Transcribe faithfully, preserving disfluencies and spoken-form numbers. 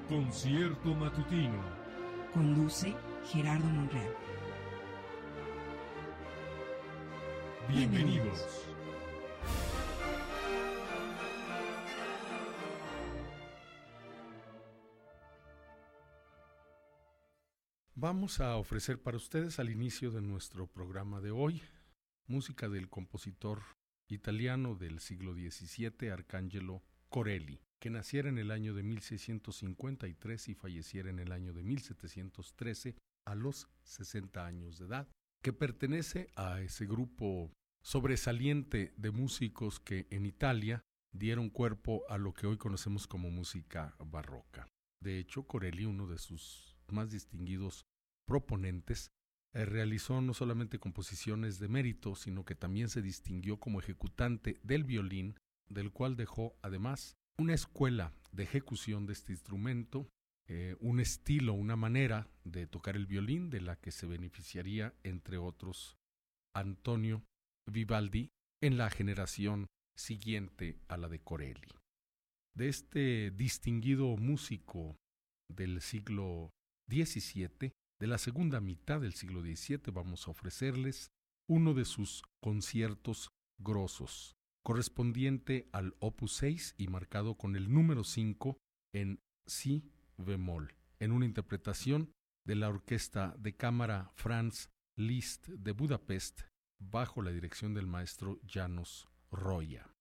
Concierto matutino. Conduce Gerardo Monreal. Bienvenidos. Vamos a ofrecer para ustedes al inicio de nuestro programa de hoy música del compositor italiano del siglo diecisiete, Arcangelo Corelli, que naciera en el año de mil seiscientos cincuenta y tres y falleciera en el año de mil setecientos trece a los sesenta años de edad, que pertenece a ese grupo sobresaliente de músicos que en Italia dieron cuerpo a lo que hoy conocemos como música barroca. De hecho, Corelli, uno de sus más distinguidos proponentes, eh, realizó no solamente composiciones de mérito, sino que también se distinguió como ejecutante del violín, del cual dejó además una escuela de ejecución de este instrumento, eh, un estilo, una manera de tocar el violín de la que se beneficiaría, entre otros, Antonio Vivaldi en la generación siguiente a la de Corelli. De este distinguido músico del siglo diecisiete, de la segunda mitad del siglo diecisiete, vamos a ofrecerles uno de sus conciertos grosos, correspondiente al opus seis y marcado con el número cinco en si bemol, en una interpretación de la orquesta de cámara Franz Liszt de Budapest, bajo la dirección del maestro János Roya.